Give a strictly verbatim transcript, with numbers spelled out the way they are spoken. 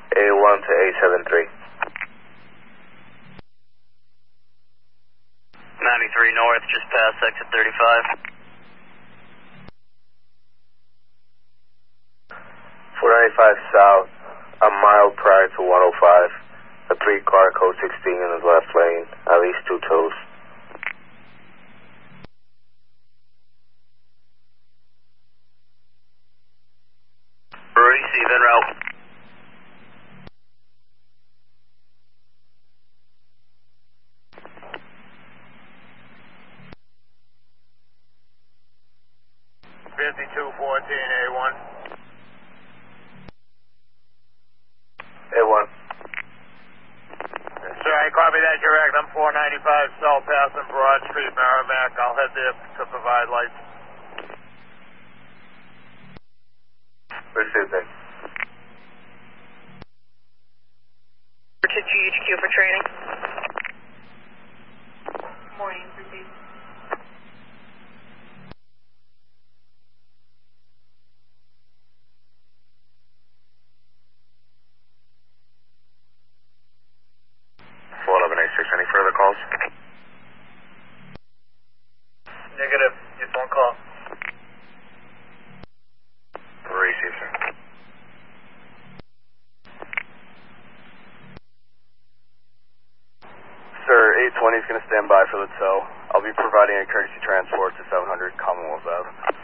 A one to A seven three. ninety-three north, just past exit thirty-five. four ninety-five south, a mile prior to one oh five. A three car, code sixteen in his left lane, at least two toes. Receive en route. fifty-two fourteen A one. A one. Sir, I copy that direct. I'm four ninety-five South passing Broad Street, Merrimack. I'll head there to provide lights. Received it. To G H Q for training. Morning, proceed. four eleven eight six, any further calls? Negative. Your phone call. Receive, sir. Sir, eight twenty is going to stand by for the tow. I'll be providing a courtesy transport to seven hundred Commonwealth Ave.